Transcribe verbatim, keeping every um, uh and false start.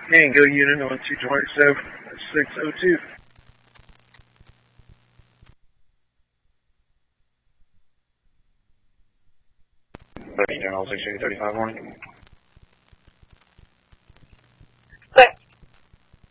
Tango unit on two twenty-seven, six oh two. General six thirty-five morning.